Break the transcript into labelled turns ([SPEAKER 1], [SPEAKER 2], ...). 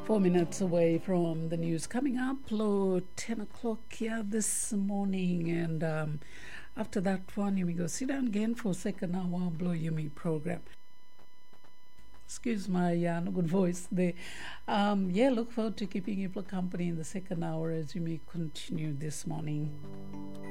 [SPEAKER 1] 4 minutes away from the news. Coming up, low 10 o'clock here this morning. And after that one, you may go sit down again for second hour Blow Yumi program. Excuse my no good voice there. Look forward to keeping you company in the second hour as you may continue this morning.